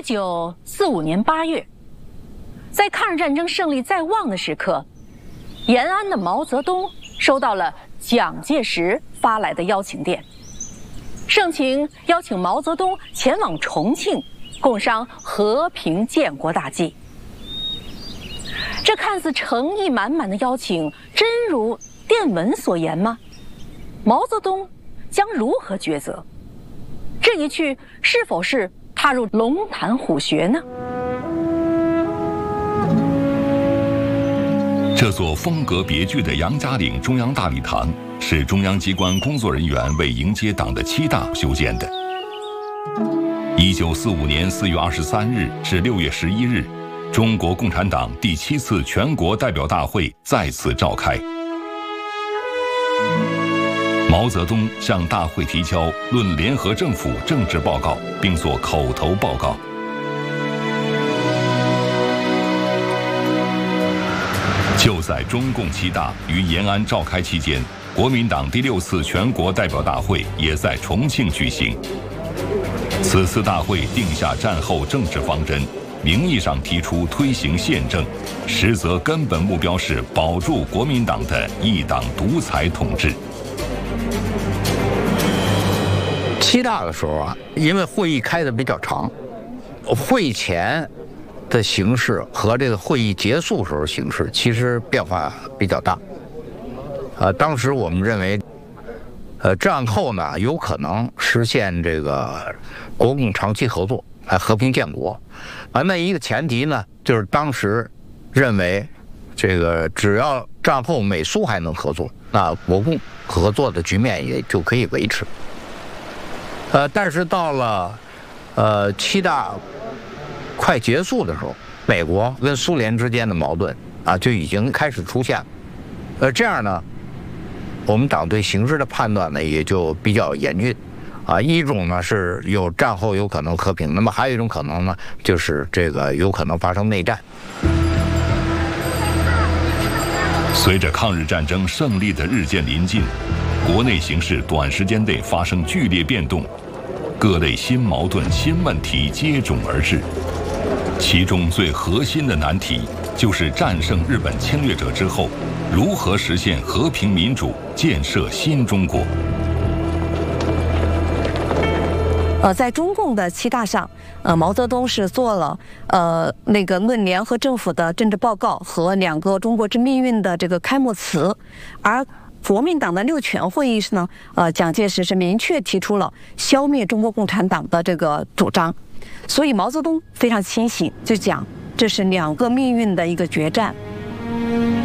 1945年8月，在抗日战争胜利在望的时刻，延安的毛泽东收到了蒋介石发来的邀请电，盛情邀请毛泽东前往重庆共商和平建国大计。这看似诚意满满的邀请，真如电文所言吗？毛泽东将如何抉择？这一去是否是踏入龙潭虎穴呢？ 这座风格别具的杨家岭中央大礼堂是中央机关工作人员为迎接党的7大修建的。1945年4月23日至6月11日，中国共产党第7次全国代表大会在此召开。毛泽东向大会提交《论联合政府政治报告》，并作口头报告。就在中共7大于延安召开期间，国民党第6次全国代表大会也在重庆举行。此次大会定下战后政治方针，名义上提出推行宪政，实则根本目标是保住国民党的一党独裁统治。 7大的时候啊，因为会议开得比较长，会前的形势和这个会议结束时候形势其实变化比较大。当时我们认为，战后呢有可能实现这个国共长期合作，和平建国。那一个前提呢，就是当时认为，这个只要战后美苏还能合作，那国共合作的局面也就可以维持。但是到了7大快结束的时候，美国跟苏联之间的矛盾就已经开始出现了。这样呢，我们党对形势的判断呢也就比较严峻。一种呢是有战后有可能和平，那么还有一种可能呢，就是这个有可能发生内战。 随着抗日战争胜利的日渐临近，国内形势短时间内发生剧烈变动，各类新矛盾、新问题接踵而至。其中最核心的难题就是战胜日本侵略者之后，如何实现和平民主，建设新中国。 在中共的7大上，毛泽东是做了那个论联合政府的政治报告和2个中国之命运的这个开幕词，而国民党的6全会议呢，蒋介石是明确提出了消灭中国共产党的这个主张，所以毛泽东非常清醒，就讲这是2个命运的一个决战。